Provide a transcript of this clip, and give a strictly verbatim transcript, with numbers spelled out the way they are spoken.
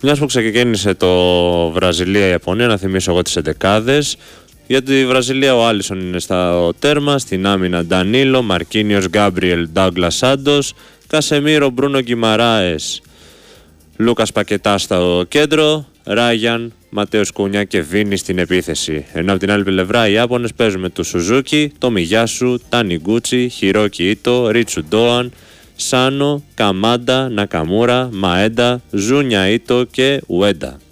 Μιας που ξεκίνησε το Βραζιλία-Ιαπωνία, να θυμίσω εγώ τις εντεκάδες. Για τη Βραζιλία ο Άλισον είναι στα τέρμα, στην άμυνα Ντανίλο, Μαρκίνιος, Γκάμπριελ, Ντάγκλας Σάντος, Κασεμίρο, Μπρούνο Γκιμαράες, Λούκας Πακετά στο κέντρο, Ράγιαν, Ματέος Κουνιά και Βίνι στην επίθεση. Ενώ από την άλλη πλευρά οι Ιάπωνες παίζουν με του Σουζούκι, το Μιγιάσου, Τανιγκούτσι, Χιρόκι Ίτο, Ρίτσου Ντόαν, Σάνο, Καμάντα, Νακαμούρα, Μαέντα, Ζούνια Ίτο και Ουέντα.